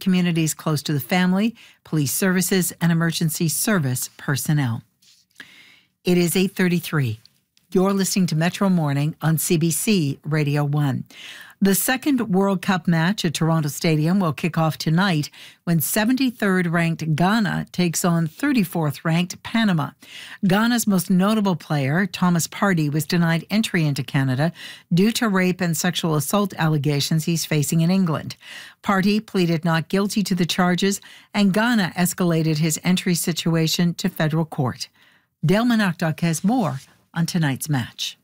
communities close to the family, police services, and emergency service personnel. It is 8:33. You're listening to Metro Morning on CBC Radio 1. The second World Cup match at Toronto Stadium will kick off tonight when 73rd ranked Ghana takes on 34th ranked Panama. Ghana's most notable player, Thomas Partey, was denied entry into Canada due to rape and sexual assault allegations he's facing in England. Partey pleaded not guilty to the charges, and Ghana escalated his entry situation to federal court. Dale Manakdok has more on tonight's match.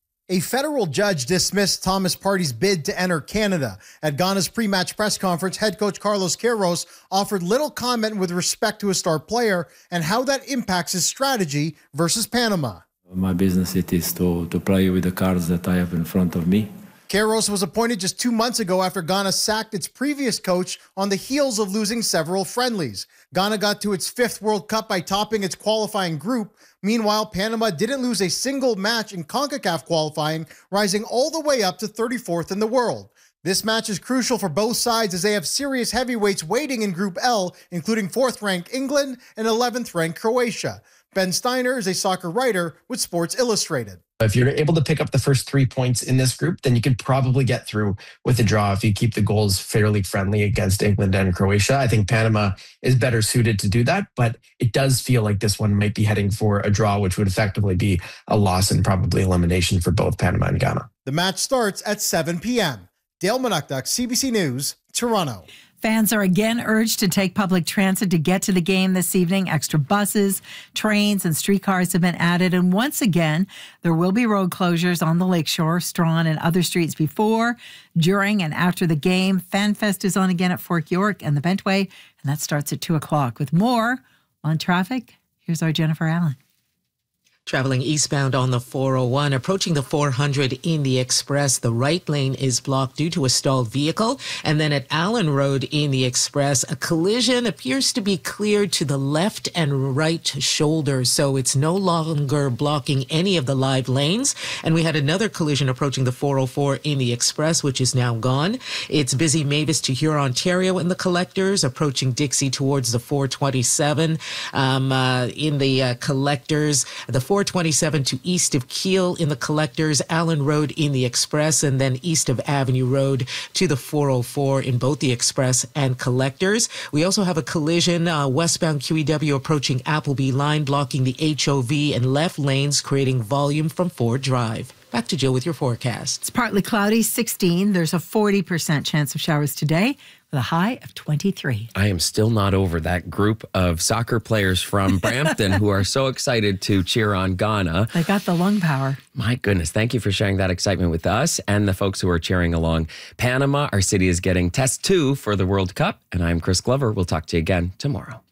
A federal judge dismissed Thomas Partey's bid to enter Canada. At Ghana's pre-match press conference, head coach Carlos Queiroz offered little comment with respect to a star player and how that impacts his strategy versus Panama. My business it is to play with the cards that I have in front of me. Queiroz was appointed just 2 months ago after Ghana sacked its previous coach on the heels of losing several friendlies. Ghana got to its 5th World Cup by topping its qualifying group. Meanwhile, Panama didn't lose a single match in CONCACAF qualifying, rising all the way up to 34th in the world. This match is crucial for both sides as they have serious heavyweights waiting in Group L, including 4th-ranked England and 11th-ranked Croatia. Ben Steiner is a soccer writer with Sports Illustrated. If you're able to pick up the first 3 points in this group, then you can probably get through with a draw if you keep the goals fairly friendly against England and Croatia. I think Panama is better suited to do that, but it does feel like this one might be heading for a draw, which would effectively be a loss and probably elimination for both Panama and Ghana. The match starts at 7 p.m. Dale Manakdok, CBC News, Toronto. Fans are again urged to take public transit to get to the game this evening. Extra buses, trains, and streetcars have been added. And once again, there will be road closures on the Lakeshore, Strawn, and other streets before, during, and after the game. FanFest is on again at Fort York and the Bentway, and that starts at 2 o'clock. With more on traffic, here's our Jennifer Allen. Traveling eastbound on the 401, approaching the 400 in the Express, the right lane is blocked due to a stalled vehicle. And then at Allen Road in the Express, a collision appears to be cleared to the left and right shoulder, so it's no longer blocking any of the live lanes. And we had another collision approaching the 404 in the Express, which is now gone. It's busy Mavis to Huron, Ontario in the Collectors, approaching Dixie towards the 427 in the Collectors, the 427 to east of Keele in the Collectors, Allen Road in the Express, and then east of Avenue Road to the 404 in both the Express and Collectors. We also have a collision westbound QEW approaching Appleby Line, blocking the HOV and left lanes, creating volume from Ford Drive. Back to Jill with your forecast. It's partly cloudy, 16. There's a 40% chance of showers today with a high of 23. I am still not over that group of soccer players from Brampton who are so excited to cheer on Ghana. They got the lung power. My goodness. Thank you for sharing that excitement with us and the folks who are cheering along. Panama, our city is getting test 2 for the World Cup. And I'm Chris Glover. We'll talk to you again tomorrow.